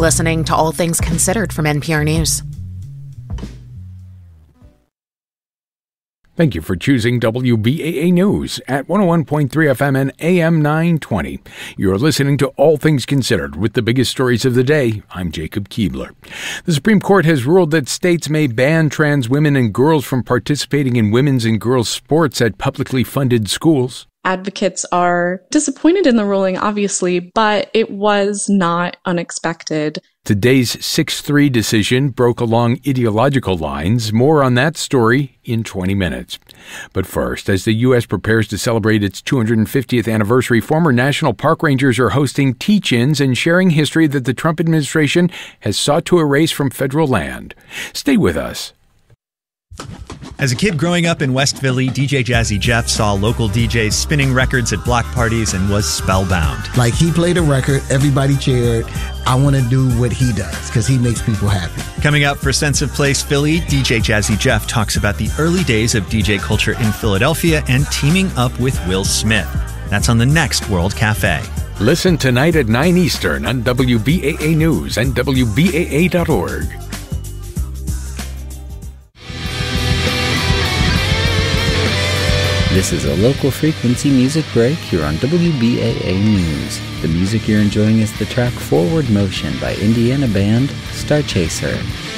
listening to All Things Considered from NPR News. Thank you for choosing WBAA News at 101.3 FM and AM 920. You're listening to All Things Considered with the biggest stories of the day. I'm Jacob Keebler. The Supreme Court has ruled that states may ban trans women and girls from participating in women's and girls' sports at publicly funded schools. Advocates are disappointed in the ruling, obviously, but it was not unexpected. Today's 6-3 decision broke along ideological lines. More on that story in 20 minutes. But first, as the U.S. prepares to celebrate its 250th anniversary, former National Park Rangers are hosting teach-ins and sharing history that the Trump administration has sought to erase from federal land. Stay with us. As a kid growing up in West Philly, DJ Jazzy Jeff saw local DJs spinning records at block parties and was spellbound. Like, he played a record, everybody cheered. I want to do what he does because he makes people happy. Coming up for Sense of Place Philly, DJ Jazzy Jeff talks about the early days of DJ culture in Philadelphia and teaming up with Will Smith. That's on the next World Cafe. Listen tonight at 9 Eastern on WBAA News and WBAA.org. This is a local frequency music break here on WBAA News. The music you're enjoying is the track Forward Motion by Indiana band Star Chaser.